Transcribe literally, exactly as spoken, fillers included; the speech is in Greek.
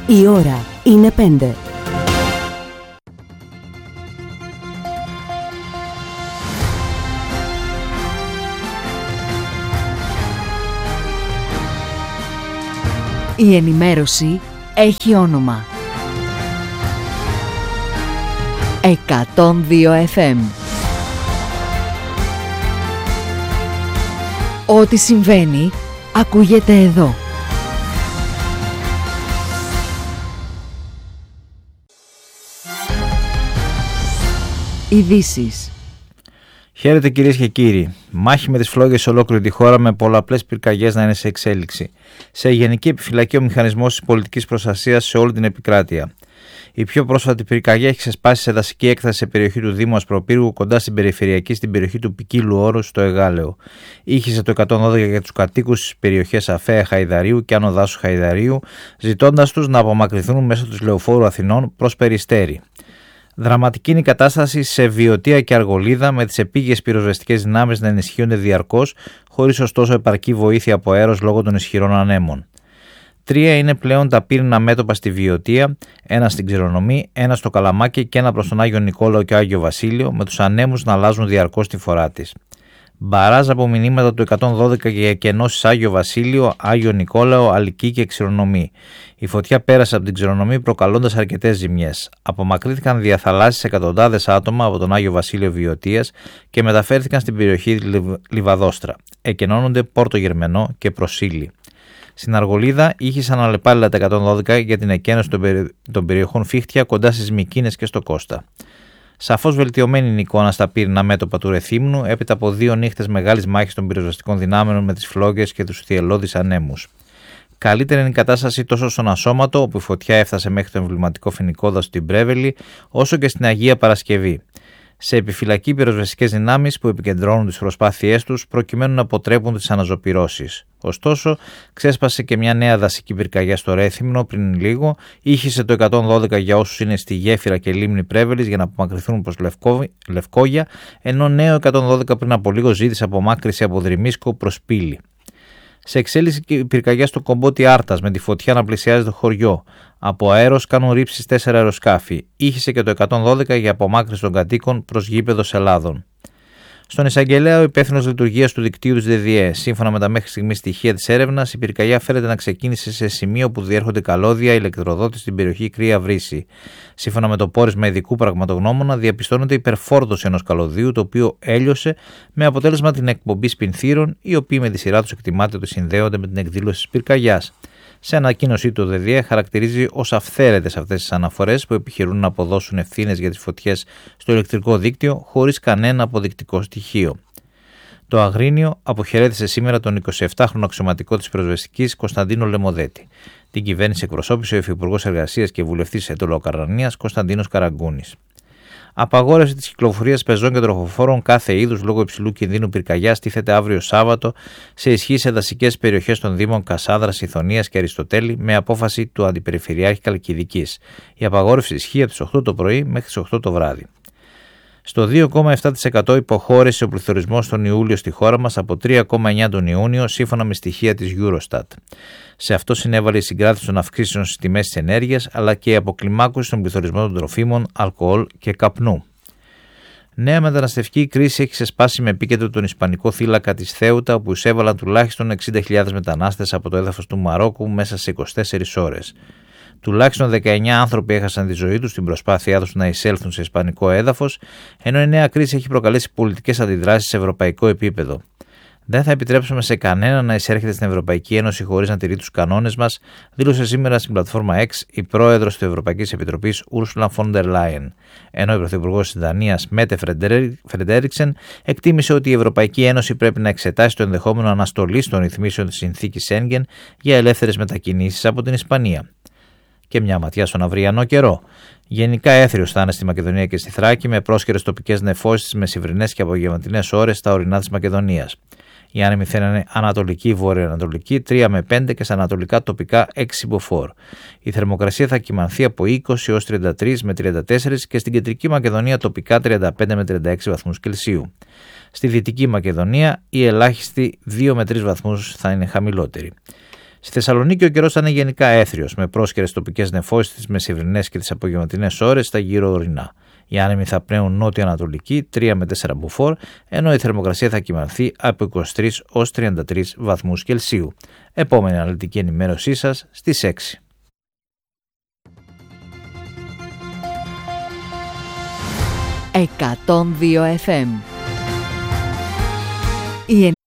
Η ώρα είναι πέντε. Η ενημέρωση έχει όνομα. εκατόν δύο εφ εμ. Ό,τι συμβαίνει, ακούγεται εδώ. Ειδήσεις. Χαίρετε κυρίες και κύριοι. Μάχη με τις φλόγες σε ολόκληρη τη χώρα, με πολλαπλές πυρκαγιές να είναι σε εξέλιξη. Σε γενική επιφυλακή ο μηχανισμός της πολιτικής προστασίας σε όλη την επικράτεια. Η πιο πρόσφατη πυρκαγιά έχει ξεσπάσει σε δασική έκταση σε περιοχή του Δήμου Ασπροπύργου, κοντά στην περιφερειακή, στην περιοχή του Ποικίλου Όρους, στο Εγάλεο. Ήχησε το εκατόν δώδεκα για τους κατοίκους στις περιοχές Αφαία Χαϊδαρίου και Άνω Δάσου Χαϊδαρίου, ζητώντας τους να απομακρυνθούν μέσω του Λεωφόρου Αθηνών προς Περιστέρι. Δραματική είναι η κατάσταση σε Βιωτία και Αργολίδα, με τις επίγειες πυροσβεστικές δυνάμεις να ενισχύονται διαρκώς, χωρίς ωστόσο επαρκή βοήθεια από αέρος λόγω των ισχυρών ανέμων. Τρία είναι πλέον τα πύρινα μέτωπα στη Βιωτία, ένα στην Ξηρονομή, ένα στο Καλαμάκι και ένα προς τον Άγιο Νικόλαο και Άγιο Βασίλειο, με τους ανέμους να αλλάζουν διαρκώς τη φορά της. Μπαράζ από μηνύματα του εκατόν δώδεκα για εκενώσεις Άγιο Βασίλειο, Άγιο Νικόλαο, Αλική και Ξηρονομή. Η φωτιά πέρασε από την Ξηρονομή προκαλώντας αρκετές ζημιές. Απομακρύνθηκαν διαθαλάσσιες εκατοντάδες άτομα από τον Άγιο Βασίλειο Βιωτίας και μεταφέρθηκαν στην περιοχή Λιβαδόστρα. Εκενώνονται Πόρτο Γερμενό και Προσήλη. Στην Αργολίδα ήχησαν αλλεπάλληλα τα εκατόν δώδεκα για την εκένωση των, περι... των περιοχών Φίχτια κοντά στις Μικίνες και στο Κώστα. Σαφώς βελτιωμένη είναι η εικόνα στα πύρινα μέτωπα του Ρεθύμνου, έπειτα από δύο νύχτες μεγάλης μάχης των πυροσβεστικών δυνάμεων με τις φλόγες και τους θυελλώδεις ανέμους. Καλύτερη είναι η κατάσταση τόσο στον Ασώματο, όπου η φωτιά έφτασε μέχρι το εμβληματικό φοινικό δάσο στην Πρέβελη, όσο και στην Αγία Παρασκευή. Σε επιφυλακή πυροσβεστικές δυνάμεις που επικεντρώνουν τις προσπάθειές τους προκειμένου να αποτρέπουν τις αναζωπυρώσεις. Ωστόσο, ξέσπασε και μια νέα δασική πυρκαγιά στο Ρέθυμνο πριν λίγο, ήχησε το εκατόν δώδεκα για όσους είναι στη γέφυρα και λίμνη Πρέβελης για να απομακρυνθούν προς Λευκό, Λευκόγια, ενώ νέο εκατόν δώδεκα πριν από λίγο ζήτησε απομάκρυνση από Δρυμίσκο προς Πύλη. Σε εξέλιξη η πυρκαγιά στο Κομπότι Άρτας, με τη φωτιά να πλησιάζει το χωριό. Από αέρος κάνουν ρήψεις τέσσερα αεροσκάφη. Ήχησε και το εκατόν δώδεκα για απομάκρυνση των κατοίκων προς γήπεδο Ελλάδων. Στον εισαγγελέα, ο υπεύθυνος λειτουργίας του δικτύου της ΔΔΕ, σύμφωνα με τα μέχρι στιγμής στοιχεία της έρευνας, η πυρκαγιά φαίνεται να ξεκίνησε σε σημείο που διέρχονται καλώδια ηλεκτροδότης στην περιοχή Κρύα Βρύση. Σύμφωνα με το πόρισμα ειδικού πραγματογνώμονα, διαπιστώνεται υπερφόρτωση ενός καλωδίου, το οποίο έλειωσε με αποτέλεσμα την εκπομπή σπινθύρων, οι οποίοι με τη σειρά τους εκτιμάται ότι συνδέονται με την εκδήλωση της πυρκαγιάς. Σε ανακοίνωσή του, ο ΔΔΕ χαρακτηρίζει ως αυθαίρετες αυτές τις αναφορές που επιχειρούν να αποδώσουν ευθύνες για τις φωτιές στο ηλεκτρικό δίκτυο χωρίς κανένα αποδεικτικό στοιχείο. Το Αγρίνιο αποχαιρέτησε σήμερα τον εικοσιεπτάχρονο αξιωματικό της πυροσβεστικής Κωνσταντίνο Λεμοδέτη. Την κυβέρνηση εκπροσώπησε ο Υφυπουργός Εργασίας και Βουλευτής Εντολοκαρνανίας Κωνσταντίνος Καραγκούνης. Απαγόρευση της κυκλοφορίας πεζών και τροχοφόρων κάθε είδους λόγω υψηλού κινδύνου πυρκαγιάς τίθεται αύριο Σάββατο σε ισχύ σε δασικές περιοχές των Δήμων Κασάνδρας, Ιθωνίας και Αριστοτέλη με απόφαση του Αντιπεριφερειάρχη Καλκιδικής. Η απαγόρευση ισχύει από τις οκτώ το πρωί μέχρι τις οκτώ το βράδυ. Στο δύο κόμμα επτά τοις εκατό υποχώρησε ο πληθωρισμός τον Ιούλιο στη χώρα μας από τρία κόμμα εννιά τοις εκατό τον Ιούνιο, σύμφωνα με στοιχεία της Eurostat. Σε αυτό συνέβαλε η συγκράτηση των αυξήσεων στις τιμές της ενέργειας, αλλά και η αποκλιμάκωση στον πληθωρισμό των τροφίμων, αλκοόλ και καπνού. Νέα μεταναστευτική κρίση έχει ξεσπάσει με επίκεντρο τον Ισπανικό θύλακα της Θέουτα, όπου εισέβαλαν τουλάχιστον εξήντα χιλιάδες μετανάστες από το έδαφος του Μαρόκου μέσα σε είκοσι ώρες. Τουλάχιστον δεκαεννιά άνθρωποι έχασαν τη ζωή τους στην προσπάθειά τους να εισέλθουν σε ισπανικό έδαφος, ενώ η νέα κρίση έχει προκαλέσει πολιτικές αντιδράσεις σε ευρωπαϊκό επίπεδο. Δεν θα επιτρέψουμε σε κανένα να εισέρχεται στην Ευρωπαϊκή Ένωση χωρίς να τηρεί τους κανόνες μας, δήλωσε σήμερα στην πλατφόρμα X η πρόεδρος της Ευρωπαϊκής Επιτροπής Ursula von der Leyen. Ενώ η πρωθυπουργός της Δανίας Μέτε Φρεντέριξεν εκτίμησε ότι η Ευρωπαϊκή Ένωση πρέπει να εξετάσει το ενδεχόμενο αναστολής των ρυθμίσεων της συνθήκης Σέγγεν για ελεύθερες μετακινήσεις από την Ισπανία. Και μια ματιά στον αυριανό καιρό. Γενικά έθριος θα είναι στη Μακεδονία και στη Θράκη, με πρόσχερες τοπικές νεφώσεις με μεσημβρινές και απογευματινές ώρες στα ορεινά της Μακεδονίας. Η άνεμη θα είναι ανατολική, βόρειο-ανατολική, τρία με πέντε και στα ανατολικά τοπικά έξι μποφόρ. Η θερμοκρασία θα κυμανθεί από είκοσι έως τριάντα τρία με τριάντα τέσσερα και στην κεντρική Μακεδονία τοπικά τριάντα πέντε με τριάντα έξι βαθμούς Κελσίου. Στη δυτική Μακεδονία η ελάχιστη δύο με τρεις βαθμούς θα είναι χαμηλότερη. Στη Θεσσαλονίκη ο καιρός θα είναι γενικά έθριος, με πρόσκαιρες τοπικές νεφώσεις τις μεσημβρινές και τις απογευματινές ώρες στα γύρω ορεινά. Οι άνεμοι θα πνέουν νότιο-ανατολική τρία με τέσσερα μποφόρ, ενώ η θερμοκρασία θα κυμανθεί από είκοσι τρεις ως τριάντα τρεις βαθμούς Κελσίου. Επόμενη αναλυτική ενημέρωσή σας στις έξι. εκατόν δύο εφ εμ. Η